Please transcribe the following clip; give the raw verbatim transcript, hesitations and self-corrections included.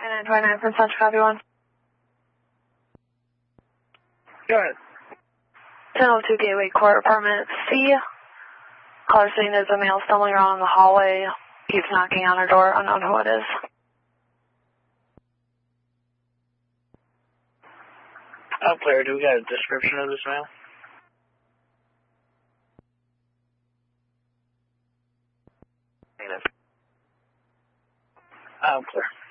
nine twenty-nine from Central, copy one. Go ahead. ten oh two Gateway Court, apartment C. Caller saying there's a male stumbling around in the hallway. Keeps knocking on her door, unknown who it is. Oh, player, do we got a description of this male? Negative. Oh, player.